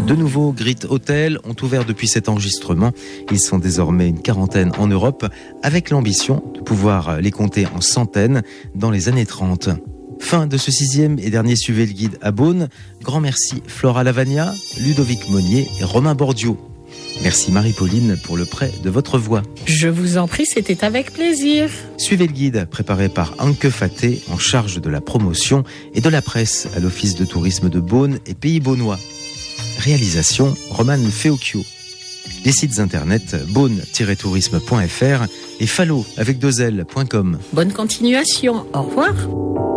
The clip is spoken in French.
De nouveaux Grit Hotels ont ouvert depuis cet enregistrement. Ils sont désormais une quarantaine en Europe, avec l'ambition de pouvoir les compter en centaines dans les années 30. Fin de ce 6e et dernier Suivez le guide à Beaune. Grand merci Flora Lavagna, Ludovic Monnier et Romain Bordiot. Merci Marie-Pauline pour le prêt de votre voix. Je vous en prie, c'était avec plaisir. Suivez le guide, préparé par Anke Faté, en charge de la promotion et de la presse à l'Office de tourisme de Beaune et Pays Beaunois. Réalisation Roman Feocchio. Les sites internet beaune-tourisme.fr et fallo avec 2l.com. Bonne continuation, au revoir.